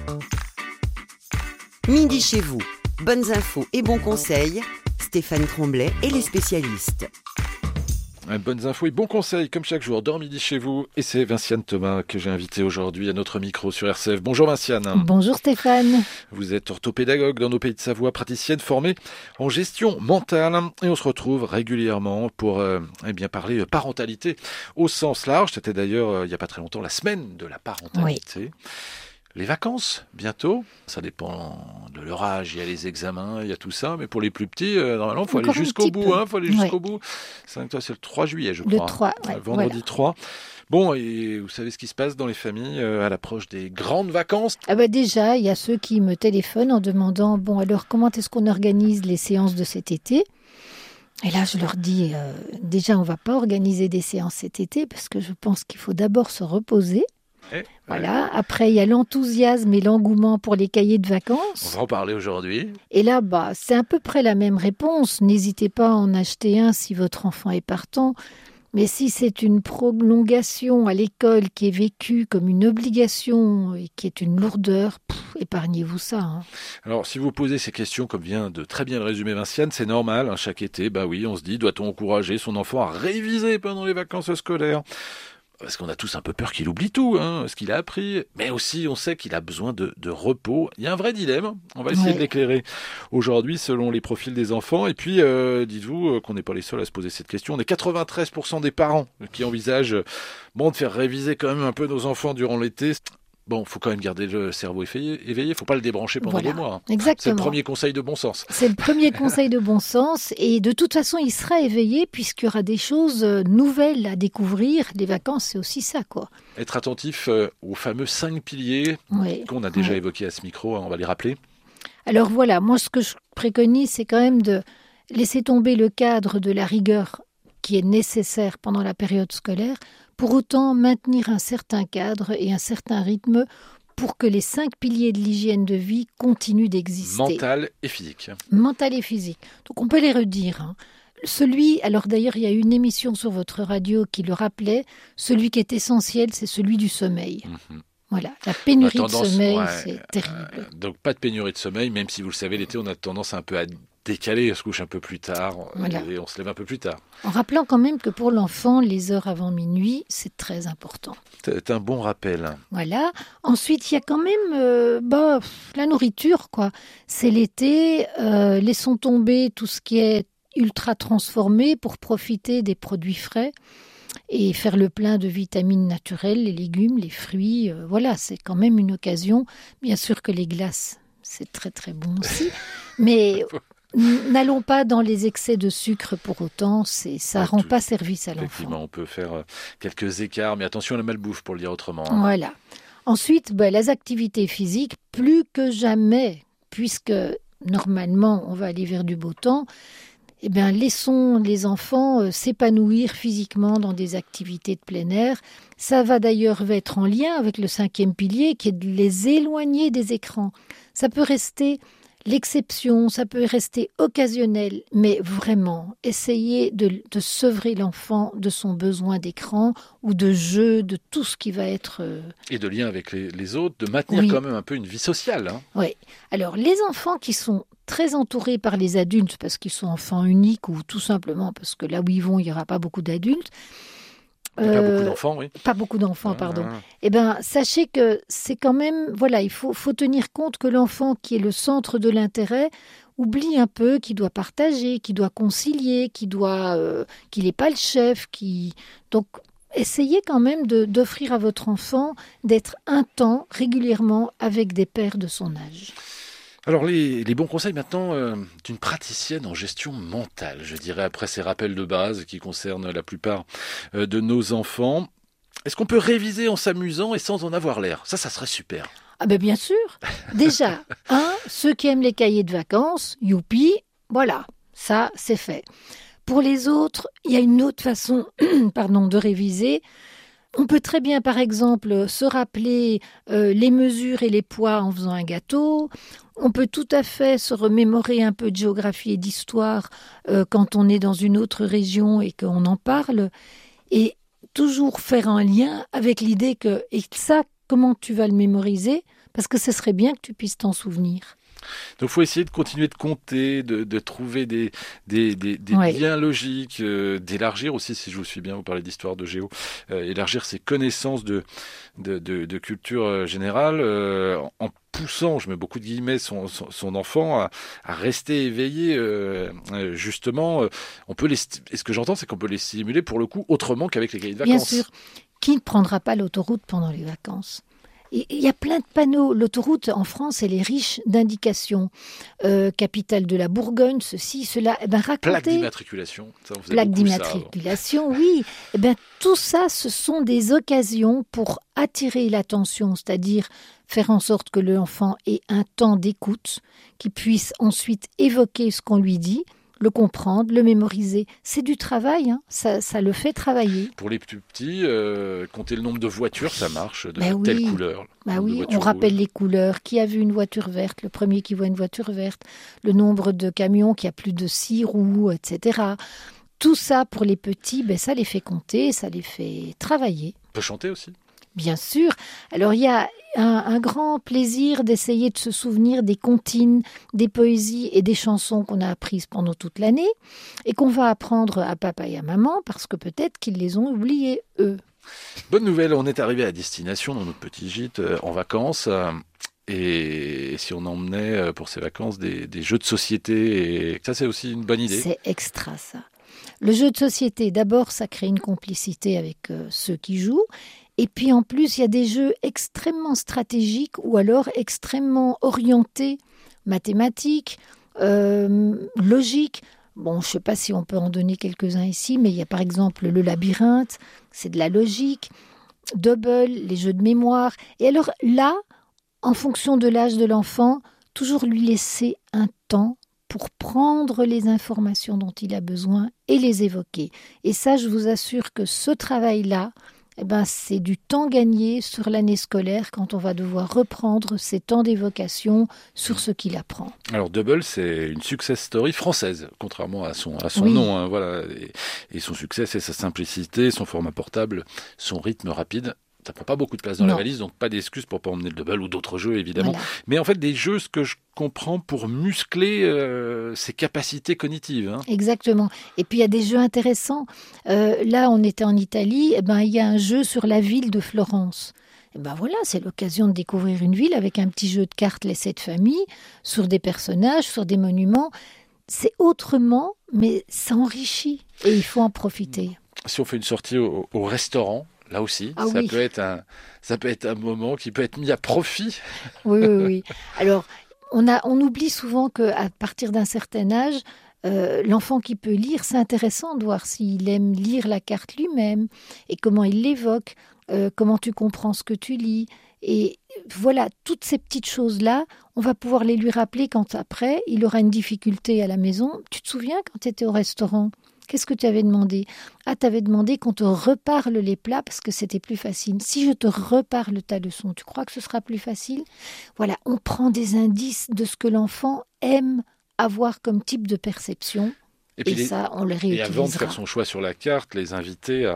Midi chez vous, bonnes infos et bons conseils, Stéphane Tremblay et les spécialistes. Bonnes infos et bons conseils comme chaque jour dans Midi chez vous. Et c'est Vinciane Thomas que j'ai invité aujourd'hui à notre micro sur RCF. Bonjour Vinciane. Bonjour Stéphane. Vous êtes orthopédagogue dans nos pays de Savoie, praticienne formée en gestion mentale. Et on se retrouve régulièrement pour parler parentalité au sens large. C'était d'ailleurs il n'y a pas très longtemps la semaine de la parentalité. Oui. Les vacances, bientôt, ça dépend de leur âge, il y a les examens, il y a tout ça, mais pour les plus petits, normalement, il faut aller jusqu'au bout. Faut aller jusqu'au bout. C'est le 3 juillet, je crois. Le 3, vendredi voilà. 3. Bon, et vous savez ce qui se passe dans les familles à l'approche des grandes vacances ? Déjà, il y a ceux qui me téléphonent en demandant, alors comment est-ce qu'on organise les séances de cet été ? Et là, je leur dis, déjà, on ne va pas organiser des séances cet été, parce que je pense qu'il faut d'abord se reposer. Voilà. Après, il y a l'enthousiasme et l'engouement pour les cahiers de vacances. On va en parler aujourd'hui. Et là, c'est à peu près la même réponse. N'hésitez pas à en acheter un si votre enfant est partant. Mais si c'est une prolongation à l'école qui est vécue comme une obligation et qui est une lourdeur, épargnez-vous ça. Alors, si vous posez ces questions, comme vient de très bien le résumer Vinciane, c'est normal. Chaque été, on se dit, doit-on encourager son enfant à réviser pendant les vacances scolaires ? Parce qu'on a tous un peu peur qu'il oublie tout, ce qu'il a appris. Mais aussi, on sait qu'il a besoin de repos. Il y a un vrai dilemme. On va essayer de l'éclairer aujourd'hui selon les profils des enfants. Et puis, dites-vous qu'on n'est pas les seuls à se poser cette question. On est 93% des parents qui envisagent de faire réviser quand même un peu nos enfants durant l'été. Bon, il faut quand même garder le cerveau éveillé. Il ne faut pas le débrancher pendant 2 mois. Exactement. C'est le premier conseil de bon sens. C'est le premier conseil de bon sens. Et de toute façon, il sera éveillé puisqu'il y aura des choses nouvelles à découvrir. Les vacances, c'est aussi ça, quoi. Être attentif aux fameux 5 piliers qu'on a déjà évoqués à ce micro. On va les rappeler. Alors voilà, moi, ce que je préconise, c'est quand même de laisser tomber le cadre de la rigueur qui est nécessaire pendant la période scolaire, pour autant maintenir un certain cadre et un certain rythme pour que les 5 piliers de l'hygiène de vie continuent d'exister. Mental et physique. Mental et physique. Donc on peut les redire. Alors d'ailleurs, il y a une émission sur votre radio qui le rappelait, celui qui est essentiel, c'est celui du sommeil. Voilà, la pénurie de sommeil, c'est terrible. Donc pas de pénurie de sommeil, même si vous le savez, l'été, on a tendance un peu à décaler, on se couche un peu plus tard et on se lève un peu plus tard. En rappelant quand même que pour l'enfant, les heures avant minuit, c'est très important. C'est un bon rappel. Voilà. Ensuite, il y a quand même la nourriture, quoi. C'est l'été, laissons tomber tout ce qui est ultra transformé pour profiter des produits frais et faire le plein de vitamines naturelles, les légumes, les fruits. C'est quand même une occasion. Bien sûr que les glaces, c'est très très bon aussi. Mais n'allons pas dans les excès de sucre pour autant, ça rend pas service à l'enfant. Effectivement, on peut faire quelques écarts, mais attention à la malbouffe pour le dire autrement. Voilà. Ensuite, les activités physiques, plus que jamais, puisque normalement on va aller vers du beau temps, laissons les enfants s'épanouir physiquement dans des activités de plein air. Ça va d'ailleurs être en lien avec le 5e pilier, qui est de les éloigner des écrans. Ça peut rester l'exception, ça peut rester occasionnel, mais vraiment, essayez de sevrer l'enfant de son besoin d'écran ou de jeu, de tout ce qui va être... Et de lien avec les autres, de maintenir quand même un peu une vie sociale. Oui. Alors, les enfants qui sont très entourés par les adultes, parce qu'ils sont enfants uniques ou tout simplement parce que là où ils vont, il n'y aura pas beaucoup d'adultes, pas beaucoup d'enfants, oui. Pas beaucoup d'enfants, pardon. Sachez que c'est quand même... il faut tenir compte que l'enfant qui est le centre de l'intérêt oublie un peu qu'il doit partager, qu'il doit concilier, qu'il n'est pas le chef. Donc, essayez quand même d'offrir à votre enfant d'être un temps régulièrement avec des pairs de son âge. Alors, les bons conseils maintenant d'une praticienne en gestion mentale, je dirais, après ces rappels de base qui concernent la plupart de nos enfants. Est-ce qu'on peut réviser en s'amusant et sans en avoir l'air ? Ça serait super. Bien sûr. Déjà, ceux qui aiment les cahiers de vacances, youpi, voilà, ça c'est fait. Pour les autres, il y a une autre façon de réviser. On peut très bien, par exemple, se rappeler les mesures et les poids en faisant un gâteau. On peut tout à fait se remémorer un peu de géographie et d'histoire quand on est dans une autre région et qu'on en parle. Et toujours faire un lien avec l'idée que, et ça, comment tu vas le mémoriser ? parce que ce serait bien que tu puisses t'en souvenir. Donc, il faut essayer de continuer de compter, de trouver des Ouais. liens logiques, d'élargir aussi, si je vous suis bien, vous parlez d'histoire, de géo, élargir ses connaissances de culture générale, en poussant, je mets beaucoup de guillemets, son enfant à rester éveillé, justement. Et ce que j'entends, c'est qu'on peut les stimuler, pour le coup, autrement qu'avec les cahiers de Bien vacances. sûr, qui ne prendra pas l'autoroute pendant les vacances? Et il y a plein de panneaux. L'autoroute en France, elle est riche d'indications. Capitale de la Bourgogne, ceci, cela. Eh ben, Plaque racontez. d'immatriculation. Ça, on faisait Plaque beaucoup ça avant. d'immatriculation, oui. Eh bien, tout ça, ce sont des occasions pour attirer l'attention, c'est-à-dire faire en sorte que l'enfant ait un temps d'écoute, qu'il puisse ensuite évoquer ce qu'on lui dit, le comprendre, le mémoriser. C'est du travail, hein. Ça le fait travailler. Pour les plus petits, compter le nombre de voitures, ça marche, de Ben telle oui. couleur. Bah nombre de oui, on voitures rappelle rouges. les couleurs. Qui a vu une voiture verte? Le premier qui voit une voiture verte. Le nombre de camions qui a plus de 6 roues, etc. Tout ça, pour les petits, ben, ça les fait compter, ça les fait travailler. On peut chanter aussi. Bien sûr. Alors, il y a un grand plaisir d'essayer de se souvenir des comptines, des poésies et des chansons qu'on a apprises pendant toute l'année et qu'on va apprendre à papa et à maman parce que peut-être qu'ils les ont oubliées, eux. Bonne nouvelle, on est arrivé à destination dans notre petit gîte en vacances. Et si on emmenait pour ces vacances des jeux de société, et ça c'est aussi une bonne idée. C'est extra, ça. Le jeu de société, d'abord, ça crée une complicité avec ceux qui jouent. Et puis en plus, il y a des jeux extrêmement stratégiques ou alors extrêmement orientés, mathématiques, logiques. Bon, je ne sais pas si on peut en donner quelques-uns ici, mais il y a par exemple le labyrinthe, c'est de la logique, Double, les jeux de mémoire. Et alors là, en fonction de l'âge de l'enfant, toujours lui laisser un temps pour prendre les informations dont il a besoin et les évoquer. Et ça, je vous assure que ce travail-là, eh ben, c'est du temps gagné sur l'année scolaire quand on va devoir reprendre ces temps d'évocation sur ce qu'il apprend. Alors Double, c'est une success story française, contrairement à son Oui. nom. Hein, voilà. Et son succès, c'est sa simplicité, son format portable, son rythme rapide. Ça prend pas beaucoup de place dans la Non. valise, donc pas d'excuse pour pas emmener le Double ou d'autres jeux, évidemment. Voilà. Mais en fait, des jeux, ce que je comprends, pour muscler ses capacités cognitives. Hein. Exactement. Et puis il y a des jeux intéressants. Là, on était en Italie, eh ben, il y a un jeu sur la ville de Florence. Eh ben voilà, c'est l'occasion de découvrir une ville avec un petit jeu de cartes Les 7 familles, sur des personnages, sur des monuments. C'est autrement, mais ça enrichit et il faut en profiter. Si on fait une sortie au restaurant, là aussi, Ah ça oui. peut être un moment qui peut être mis à profit. Oui, oui, oui. Alors, on oublie souvent qu'à partir d'un certain âge, l'enfant qui peut lire, c'est intéressant de voir s'il aime lire la carte lui-même et comment il l'évoque, comment tu comprends ce que tu lis. Et voilà, toutes ces petites choses-là, on va pouvoir les lui rappeler quand après, il aura une difficulté à la maison. Tu te souviens quand tu étais au restaurant ? Qu'est-ce que tu avais demandé ? Ah, tu avais demandé qu'on te reparle les plats parce que c'était plus facile. Si je te reparle ta leçon, tu crois que ce sera plus facile ? Voilà, on prend des indices de ce que l'enfant aime avoir comme type de perception. Et ça, on le Et réutilisera. avant de faire son choix sur la carte, les inviter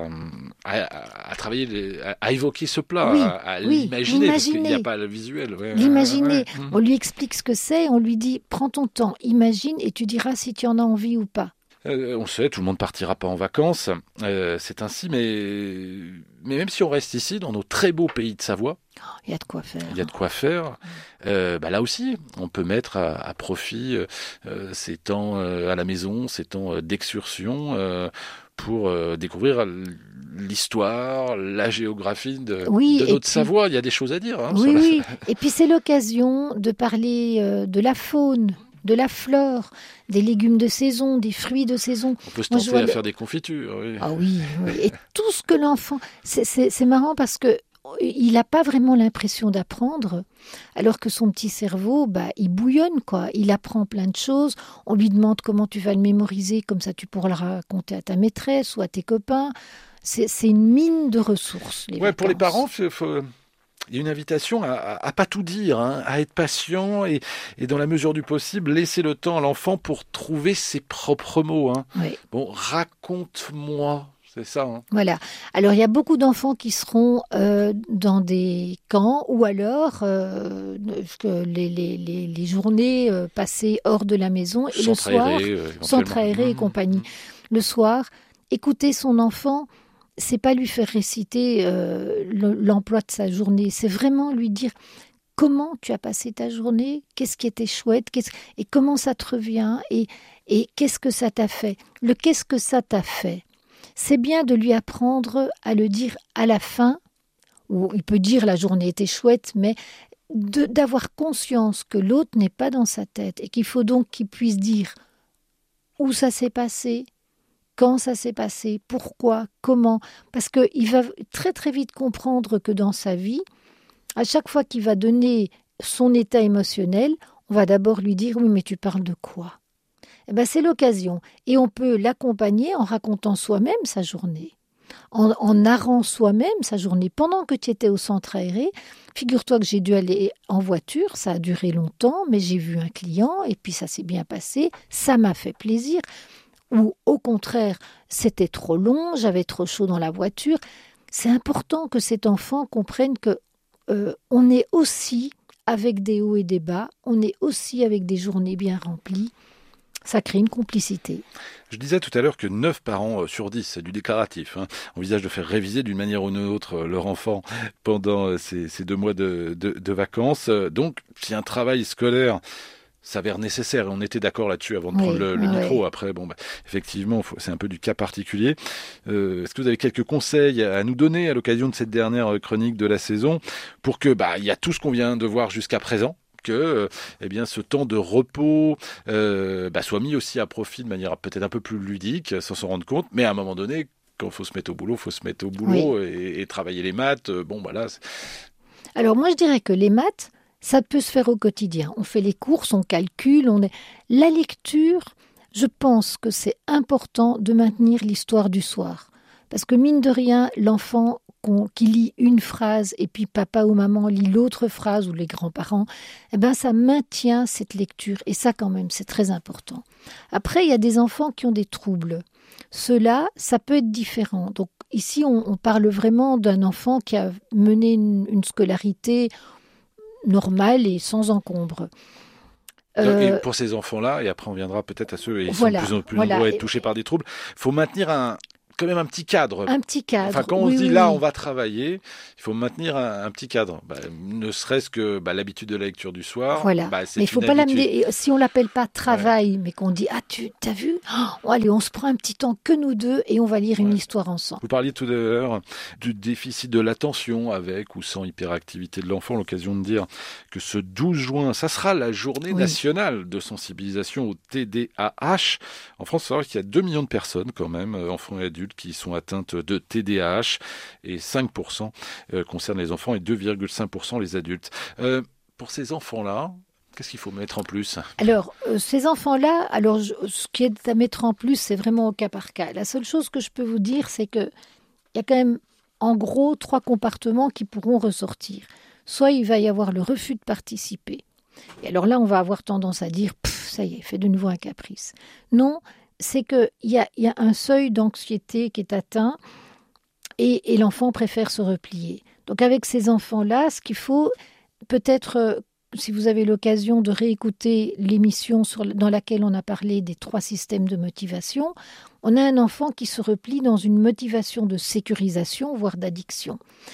à travailler, à évoquer ce plat, Oui, à oui, l'imaginer, parce qu'il n'y a l'imaginer. pas le visuel. Ouais, L'imaginer, ouais. on lui explique ce que c'est, on lui dit « prends ton temps, imagine et tu diras si tu en as envie ou pas ». On sait, tout le monde partira pas en vacances, c'est ainsi, mais même si on reste ici, dans nos très beaux pays de Savoie, Il y a de quoi faire. il y a de quoi faire. Là aussi, on peut mettre à profit ces temps à la maison, ces temps d'excursion pour découvrir l'histoire, la géographie de Oui, et notre puis- Savoie. Il y a des choses à dire. Hein, Oui, sur la- oui. Et puis c'est l'occasion de parler de la faune, de la flore, des légumes de saison, des fruits de saison. On peut se Moi, je tenter vois à le- faire des confitures. Oui. Ah oui, oui. Et tout ce que l'enfant... C'est marrant parce que il n'a pas vraiment l'impression d'apprendre, alors que son petit cerveau, il bouillonne, quoi. Il apprend plein de choses. On lui demande comment tu vas le mémoriser, comme ça tu pourras le raconter à ta maîtresse ou à tes copains. C'est une mine de ressources, les Ouais, pour les vacances. parents, il y a une invitation à pas tout dire, hein, à être patient et dans la mesure du possible, laisser le temps à l'enfant pour trouver ses propres mots. Hein. Oui. Bon, raconte-moi C'est ça. Hein. Voilà. Alors, il y a beaucoup d'enfants qui seront dans des camps ou alors les journées passées hors de la maison et le soir, centre aéré et compagnie. Le soir, écouter son enfant, c'est pas lui faire réciter l'emploi de sa journée, c'est vraiment lui dire comment tu as passé ta journée, qu'est-ce qui était chouette, et comment ça te revient, et qu'est-ce que ça t'a fait. Le qu'est-ce que ça t'a fait, c'est bien de lui apprendre à le dire à la fin, ou il peut dire la journée était chouette, mais d'avoir conscience que l'autre n'est pas dans sa tête et qu'il faut donc qu'il puisse dire où ça s'est passé, quand ça s'est passé, pourquoi, comment. Parce qu'il va très très vite comprendre que dans sa vie, à chaque fois qu'il va donner son état émotionnel, on va d'abord lui dire « oui, mais tu parles de quoi ?» Eh bien, c'est l'occasion. Et on peut l'accompagner en racontant soi-même sa journée, en narrant soi-même sa journée. Pendant que tu étais au centre aéré, figure-toi que j'ai dû aller en voiture, ça a duré longtemps, mais j'ai vu un client et puis ça s'est bien passé, ça m'a fait plaisir. Ou au contraire, c'était trop long, j'avais trop chaud dans la voiture. C'est important que cet enfant comprenne que on est aussi avec des hauts et des bas, on est aussi avec des journées bien remplies. Ça crée une complicité. Je disais tout à l'heure que 9 parents sur 10, c'est du déclaratif, envisagent de faire réviser d'une manière ou d'une autre leur enfant pendant ces 2 mois de vacances. Donc, si un travail scolaire s'avère nécessaire, et on était d'accord là-dessus avant de prendre le micro. Après, effectivement, c'est un peu du cas particulier. Est-ce que vous avez quelques conseils à nous donner à l'occasion de cette dernière chronique de la saison pour que il y a tout ce qu'on vient de voir jusqu'à présent, que ce temps de repos soit mis aussi à profit de manière peut-être un peu plus ludique, sans s'en rendre compte, mais à un moment donné, quand il faut se mettre au boulot, et travailler les maths. Alors moi, je dirais que les maths, ça peut se faire au quotidien. On fait les courses, on calcule, La lecture, je pense que c'est important de maintenir l'histoire du soir. Parce que mine de rien, l'enfant qui lit une phrase et puis papa ou maman lit l'autre phrase ou les grands-parents, ça maintient cette lecture. Et ça, quand même, c'est très important. Après, il y a des enfants qui ont des troubles. Ceux-là, ça peut être différent. Donc ici, on parle vraiment d'un enfant qui a mené une scolarité normale et sans encombre. Et pour ces enfants-là, et après on viendra peut-être à ceux qui sont de plus nombreux à être touchés par des troubles, il faut maintenir quand même un petit cadre. Un petit cadre. Enfin, quand on se dit là, on va travailler, il faut maintenir un petit cadre. Ne serait-ce que l'habitude de la lecture du soir. Voilà. Mais il ne faut pas l'amener. Si on ne l'appelle pas travail, mais qu'on dit tu as vu, allez, on se prend un petit temps que nous deux et on va lire une histoire ensemble. Vous parliez tout à l'heure du déficit de l'attention avec ou sans hyperactivité de l'enfant. L'occasion de dire que ce 12 juin, ça sera la journée nationale de sensibilisation au TDAH. En France, il faut savoir qu'il y a 2 millions de personnes quand même, enfants et adultes, qui sont atteintes de TDAH, et 5% concernent les enfants et 2,5% les adultes. Pour ces enfants-là, qu'est-ce qu'il faut mettre en plus ? Alors, ces enfants-là, ce qui est à mettre en plus, c'est vraiment au cas par cas. La seule chose que je peux vous dire, c'est qu'il y a quand même, en gros, 3 comportements qui pourront ressortir. Soit il va y avoir le refus de participer. Et alors là, on va avoir tendance à dire, ça y est, fait de nouveau un caprice. Non, c'est qu'il y a un seuil d'anxiété qui est atteint et l'enfant préfère se replier. Donc avec ces enfants-là, ce qu'il faut, peut-être, si vous avez l'occasion de réécouter l'émission dans laquelle on a parlé des 3 systèmes de motivation, on a un enfant qui se replie dans une motivation de sécurisation, voire d'addiction.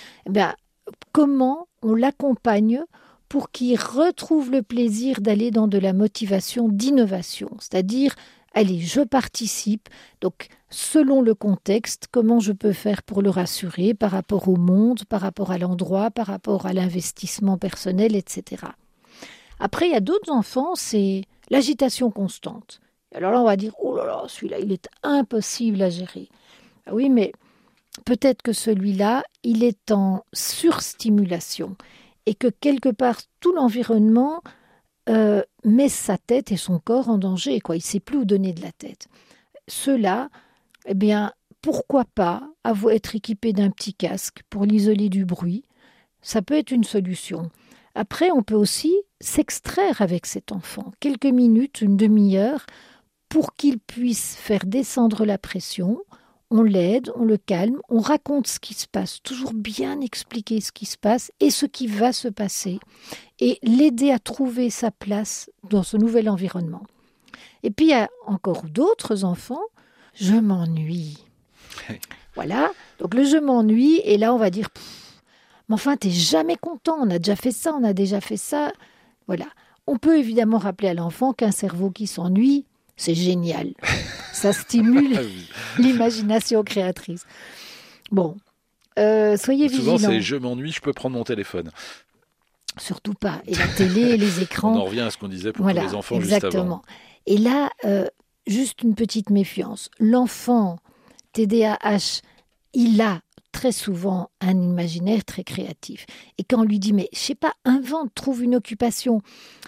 Comment on l'accompagne pour qu'il retrouve le plaisir d'aller dans de la motivation d'innovation, c'est-à-dire allez, je participe. Donc, selon le contexte, comment je peux faire pour le rassurer par rapport au monde, par rapport à l'endroit, par rapport à l'investissement personnel, etc. Après, il y a d'autres enfants, c'est l'agitation constante. Alors là, on va dire, oh là là, celui-là, il est impossible à gérer. Oui, mais peut-être que celui-là, il est en surstimulation et que quelque part, tout l'environnement met sa tête et son corps en danger. Il ne sait plus où donner de la tête. Ceux-là, pourquoi pas être équipé d'un petit casque pour l'isoler du bruit ? Ça peut être une solution. Après, on peut aussi s'extraire avec cet enfant, quelques minutes, une demi-heure, pour qu'il puisse faire descendre la pression. on l'aide, on le calme, on raconte ce qui se passe, toujours bien expliquer ce qui se passe et ce qui va se passer, et l'aider à trouver sa place dans ce nouvel environnement. Et puis il y a encore d'autres enfants, je m'ennuie. Voilà, donc le je m'ennuie, et là on va dire, mais enfin t'es jamais content, on a déjà fait ça. Voilà, on peut évidemment rappeler à l'enfant qu'un cerveau qui s'ennuie, c'est génial. Ça stimule l'imagination créatrice. Bon, soyez vigilants. Souvent, c'est « je m'ennuie, je peux prendre mon téléphone ». Surtout pas. Et la télé, les écrans. On en revient à ce qu'on disait pour les enfants juste avant. Exactement. Et là, juste une petite méfiance. L'enfant TDAH, il a très souvent un imaginaire très créatif. Et quand on lui dit, mais je sais pas, invente, trouve une occupation,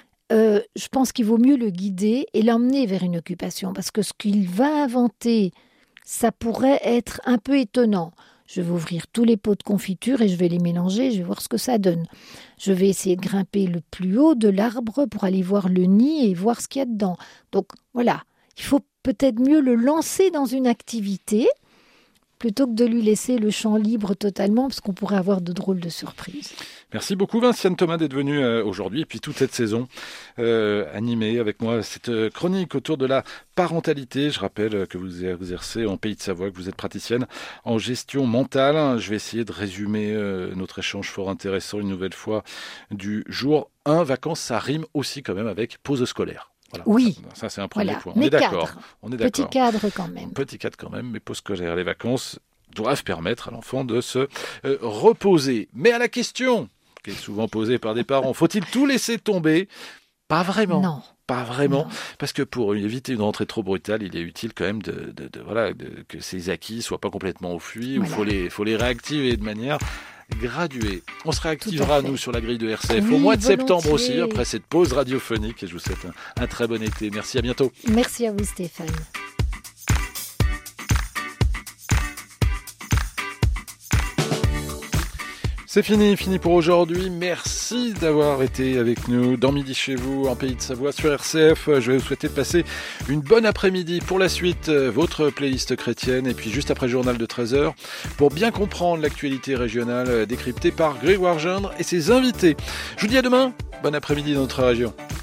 je pense qu'il vaut mieux le guider et l'emmener vers une occupation, parce que ce qu'il va inventer, ça pourrait être un peu étonnant. Je vais ouvrir tous les pots de confiture et je vais les mélanger, je vais voir ce que ça donne. Je vais essayer de grimper le plus haut de l'arbre pour aller voir le nid et voir ce qu'il y a dedans. Donc voilà, il faut peut-être mieux le lancer dans une activité plutôt que de lui laisser le champ libre totalement, parce qu'on pourrait avoir de drôles de surprises. Merci beaucoup Vinciane Thomas d'être venue aujourd'hui, et puis toute cette saison animée avec moi cette chronique autour de la parentalité. Je rappelle que vous exercez en Pays de Savoie, que vous êtes praticienne en gestion mentale. Je vais essayer de résumer notre échange fort intéressant une nouvelle fois du jour 1. Vacances, ça rime aussi quand même avec pause scolaire. Voilà, oui. Ça c'est un premier point. Mais On est d'accord. Petit cadre quand même. Petit cadre quand même, mais pause scolaire. Les vacances doivent permettre à l'enfant de se reposer. Mais à la question qui est souvent posée par des parents, faut-il tout laisser tomber ? Pas vraiment. Non. Pas vraiment, Non. parce que pour éviter une rentrée trop brutale, il est utile quand même que ces acquis soient pas complètement enfuis, voilà. Il faut les réactiver de manière graduée. On se réactivera, nous, sur la grille de RCF au mois de septembre aussi, après cette pause radiophonique, et je vous souhaite un très bon été. Merci, à bientôt. Merci à vous, Stéphane. C'est fini pour aujourd'hui. Merci d'avoir été avec nous dans Midi chez vous, en Pays de Savoie, sur RCF. Je vais vous souhaiter de passer une bonne après-midi. Pour la suite, votre playlist chrétienne. Et puis juste après le journal de 13h, pour bien comprendre l'actualité régionale décryptée par Grégoire Gindre et ses invités. Je vous dis à demain. Bon après-midi dans notre région.